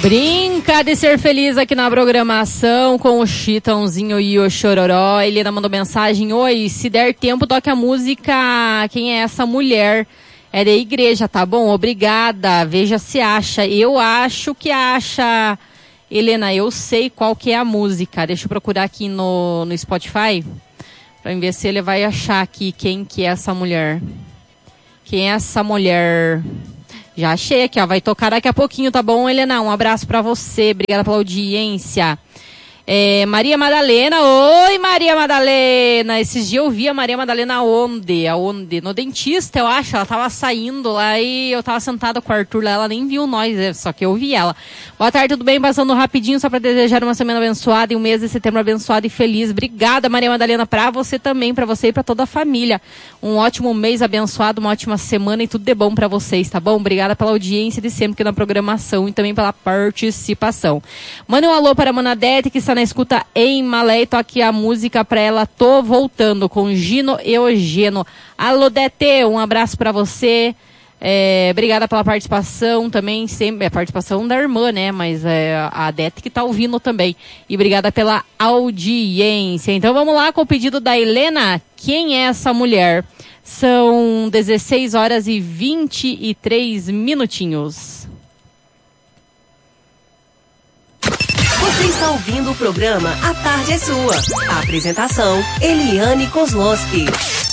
Brinca de ser feliz aqui na programação com o Chitãozinho e o Chororó. Helena mandou mensagem: oi, se der tempo toque a música Quem é essa mulher? É da igreja, tá bom? Obrigada. Veja se acha. Eu acho que acha. Helena, eu sei qual que é a música. Deixa eu procurar aqui no Spotify pra ver se ele vai achar aqui quem que é essa mulher. Quem é essa mulher? Já achei aqui, ó. Vai tocar daqui a pouquinho, tá bom, Helena? Um abraço pra você. Obrigada pela audiência. Maria Madalena. Oi, Maria Madalena. Esses dias eu vi a Maria Madalena aonde? No dentista, eu acho. Ela tava saindo lá e eu tava sentada com o Arthur lá. Ela nem viu nós, só que eu vi ela. Boa tarde, tudo bem? Passando rapidinho só pra desejar uma semana abençoada e um mês de setembro abençoado e feliz. Obrigada, Maria Madalena, pra você também, pra você e pra toda a família. Um ótimo mês abençoado, uma ótima semana e tudo de bom pra vocês, tá bom? Obrigada pela audiência de sempre aqui na programação e também pela participação. Manda um alô para a Manadete, que está na escuta em Malé, e toque a música pra ela Tô Voltando, com Gino e Eugeno. Alô, Dete, um abraço pra você. Obrigada pela participação também, sempre, a participação da irmã, né, mas a Dete que tá ouvindo também. E obrigada pela audiência. Então vamos lá com o pedido da Helena, Quem é essa mulher? São 16 horas e 23 minutinhos. Você está ouvindo o programa A Tarde é Sua. A apresentação, Eliane Kozlowski.